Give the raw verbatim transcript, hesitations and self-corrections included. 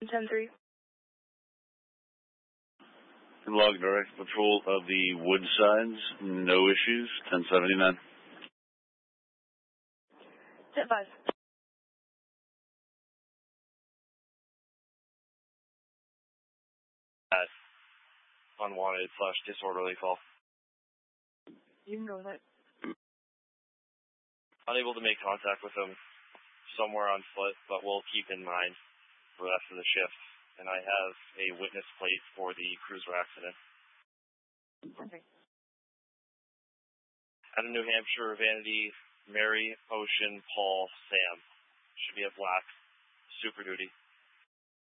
ten three. Log direct patrol of the Woodsides, no issues, ten seventy-nine. ten five. At unwanted slash disorderly call. You can go with it. Unable to make contact with them somewhere on foot, but we'll keep in mind for the rest of the shift. And I have a witness plate for the cruiser accident. Okay. Out of New Hampshire, Vanity, Mary, Ocean, Paul, Sam. Should be a black. Super Duty.